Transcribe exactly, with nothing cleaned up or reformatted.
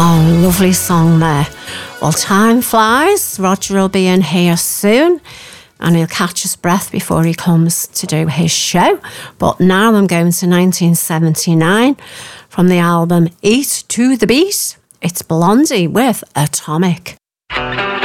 Oh, lovely song there. Well, time flies. Roger will be in here soon and he'll catch his breath before he comes to do his show. But now I'm going to nineteen seventy-nine from the album Eat to the Beat. It's Blondie with Atomic.